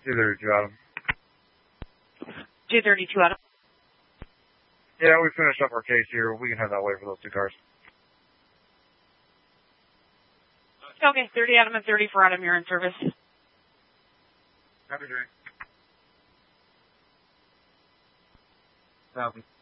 232 Adam. 232 Adam. Yeah, we finished up our case here. We can head that way for those two cars. Okay, 30 Adam and 30 for Adam. You're in service. Happy drink. 1,000.